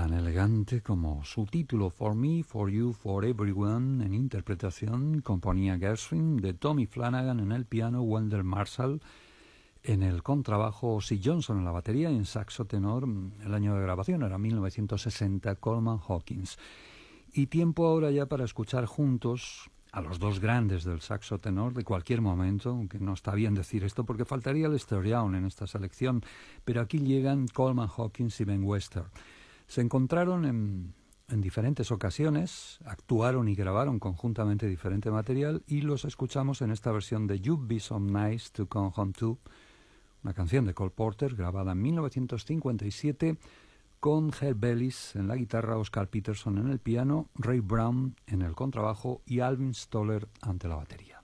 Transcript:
tan elegante como su título, For Me, For You, For Everyone, en interpretación, componía Gershwin, de Tommy Flanagan en el piano, Wendell Marshall en el contrabajo, C. Johnson en la batería y en saxo tenor. El año de grabación era 1960, Coleman Hawkins. Y tiempo ahora ya para escuchar juntos a los dos grandes del saxo tenor de cualquier momento, aunque no está bien decir esto porque faltaría Lester Young en esta selección, pero aquí llegan Coleman Hawkins y Ben Webster. Se encontraron en diferentes ocasiones, actuaron y grabaron conjuntamente diferente material y los escuchamos en esta versión de You'd Be So Nice to Come Home To, una canción de Cole Porter grabada en 1957 con Herb Ellis en la guitarra, Oscar Peterson en el piano, Ray Brown en el contrabajo y Alvin Stoller ante la batería.